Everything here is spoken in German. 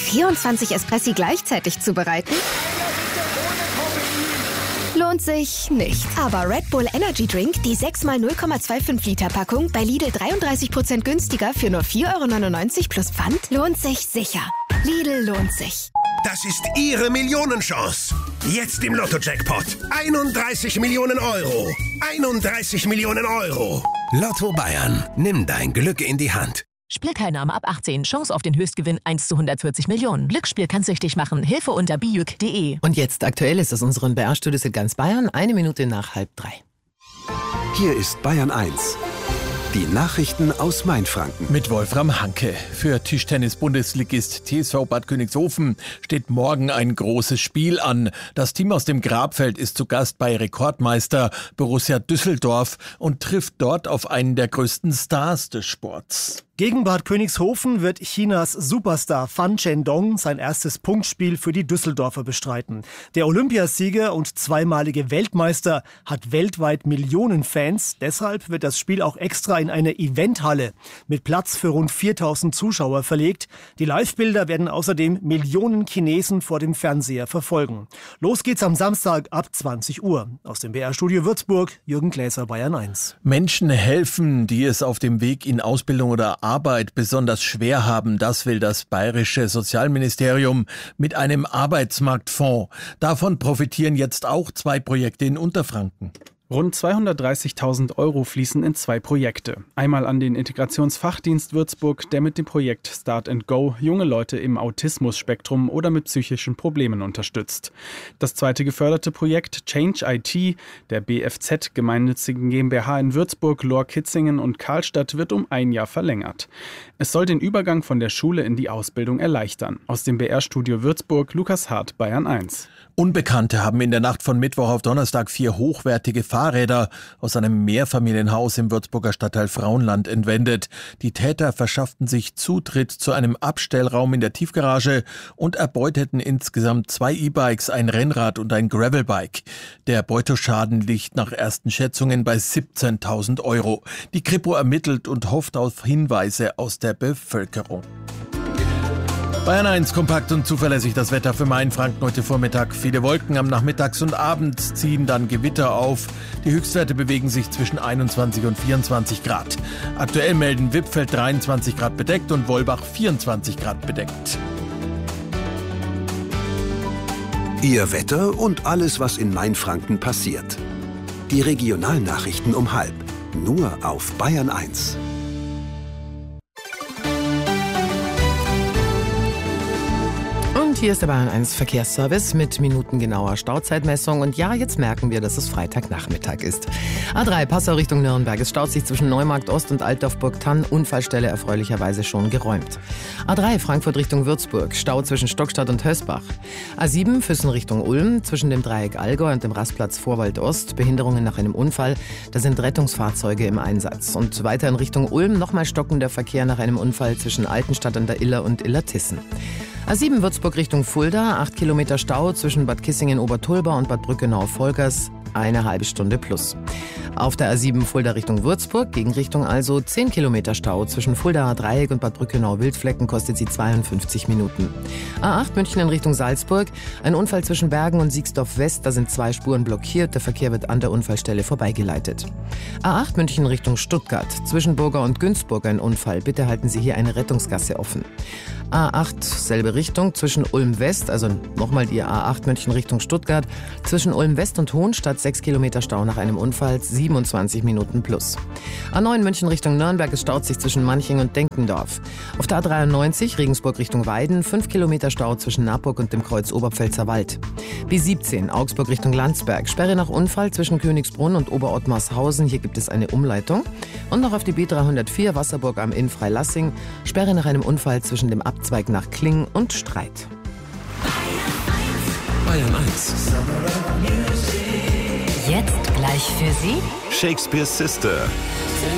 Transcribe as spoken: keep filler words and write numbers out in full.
vierundzwanzig Espressi gleichzeitig zubereiten? Lohnt sich nicht. Aber Red Bull Energy Drink, die sechs mal null Komma fünfundzwanzig Liter Packung, bei Lidl dreiunddreißig Prozent günstiger für nur vier Euro neunundneunzig plus Pfand, lohnt sich sicher. Lidl lohnt sich. Das ist Ihre Millionenchance. Jetzt im Lotto-Jackpot. einunddreißig Millionen Euro. einunddreißig Millionen Euro. Lotto Bayern. Nimm dein Glück in die Hand. Spielteilnahme ab achtzehn. Chance auf den Höchstgewinn eins zu hundertvierzig Millionen. Glücksspiel kann süchtig machen. Hilfe unter bijuk punkt de. Und jetzt aktuell ist es unseren B R-Studios in ganz Bayern. Eine Minute nach halb drei. Hier ist Bayern eins. Die Nachrichten aus Mainfranken. Mit Wolfram Hanke. Für Tischtennis-Bundesligist T S V Bad Königshofen steht morgen ein großes Spiel an. Das Team aus dem Grabfeld ist zu Gast bei Rekordmeister Borussia Düsseldorf und trifft dort auf einen der größten Stars des Sports. Gegen Bad Königshofen wird Chinas Superstar Fan Zhendong sein erstes Punktspiel für die Düsseldorfer bestreiten. Der Olympiasieger und zweimalige Weltmeister hat weltweit Millionen Fans. Deshalb wird das Spiel auch extra in eine Eventhalle mit Platz für rund viertausend Zuschauer verlegt. Die Livebilder werden außerdem Millionen Chinesen vor dem Fernseher verfolgen. Los geht's am Samstag ab zwanzig Uhr. Aus dem B R-Studio Würzburg, Jürgen Gläser, Bayern eins. Menschen helfen, die es auf dem Weg in Ausbildung oder Arbeit besonders schwer haben. Das will das bayerische Sozialministerium mit einem Arbeitsmarktfonds. Davon profitieren jetzt auch zwei Projekte in Unterfranken. Rund zweihundertdreißigtausend Euro fließen in zwei Projekte. Einmal an den Integrationsfachdienst Würzburg, der mit dem Projekt Start and Go junge Leute im Autismus-Spektrum oder mit psychischen Problemen unterstützt. Das zweite geförderte Projekt Change I T der B F Z gemeinnützigen GmbH in Würzburg, Lohr-Kitzingen und Karlstadt wird um ein Jahr verlängert. Es soll den Übergang von der Schule in die Ausbildung erleichtern. Aus dem B R-Studio Würzburg, Lukas Hart, Bayern eins. Unbekannte haben in der Nacht von Mittwoch auf Donnerstag vier hochwertige Fahrräder aus einem Mehrfamilienhaus im Würzburger Stadtteil Frauenland entwendet. Die Täter verschafften sich Zutritt zu einem Abstellraum in der Tiefgarage und erbeuteten insgesamt zwei E-Bikes, ein Rennrad und ein Gravelbike. Der Beuteschaden liegt nach ersten Schätzungen bei siebzehntausend Euro. Die Kripo ermittelt und hofft auf Hinweise aus der Bevölkerung. Bayern eins, kompakt und zuverlässig das Wetter für Mainfranken heute Vormittag. Viele Wolken am Nachmittags und Abend ziehen dann Gewitter auf. Die Höchstwerte bewegen sich zwischen einundzwanzig und vierundzwanzig Grad. Aktuell melden Wippfeld dreiundzwanzig Grad bedeckt und Wolbach vierundzwanzig Grad bedeckt. Ihr Wetter und alles, was in Mainfranken passiert. Die Regionalnachrichten um halb. Nur auf Bayern eins. Und hier ist der Bayern eins Verkehrsservice mit minutengenauer Stauzeitmessung. Und ja, jetzt merken wir, dass es Freitagnachmittag ist. A drei Passau Richtung Nürnberg. Es staut sich zwischen Neumarkt Ost und Altdorf-Burgtann. Unfallstelle erfreulicherweise schon geräumt. A drei Frankfurt Richtung Würzburg. Stau zwischen Stockstadt und Hösbach. A sieben Füssen Richtung Ulm. Zwischen dem Dreieck Allgäu und dem Rastplatz Vorwald Ost. Behinderungen nach einem Unfall. Da sind Rettungsfahrzeuge im Einsatz. Und weiter in Richtung Ulm nochmal stockender Verkehr nach einem Unfall zwischen Altenstadt an der Iller und Illertissen. A sieben Würzburg Richtung Fulda, acht Kilometer Stau zwischen Bad Kissingen-Obertulba und Bad Brückenau-Volgers, eine halbe Stunde plus. Auf der A sieben Fulda Richtung Würzburg, Gegenrichtung also zehn Kilometer Stau zwischen Fuldaer Dreieck und Bad Brückenau-Wildflecken, kostet sie zweiundfünfzig Minuten. A acht München in Richtung Salzburg, ein Unfall zwischen Bergen und Siegsdorf West, da sind zwei Spuren blockiert, der Verkehr wird an der Unfallstelle vorbeigeleitet. A acht München Richtung Stuttgart, zwischen Burger und Günzburg ein Unfall, bitte halten Sie hier eine Rettungsgasse offen. A acht, selbe Richtung, zwischen Ulm West, also nochmal die A acht München Richtung Stuttgart, zwischen Ulm West und Hohenstadt sechs Kilometer Stau nach einem Unfall, siebenundzwanzig Minuten plus. A neun München Richtung Nürnberg, es staut sich zwischen Manching und Denkendorf. Auf der A dreiundneunzig Regensburg Richtung Weiden, fünf Kilometer Stau zwischen Naburg und dem Kreuz Oberpfälzer Wald. B siebzehn Augsburg Richtung Landsberg, Sperre nach Unfall zwischen Königsbrunn und Oberottmarshausen, hier gibt es eine Umleitung. Und noch auf die B dreihundertvier Wasserburg am Inn Freilassing, Sperre nach einem Unfall zwischen dem Abzweig nach Kling und Streit. Bayern eins. Jetzt gleich für Sie Shakespeare's Sister.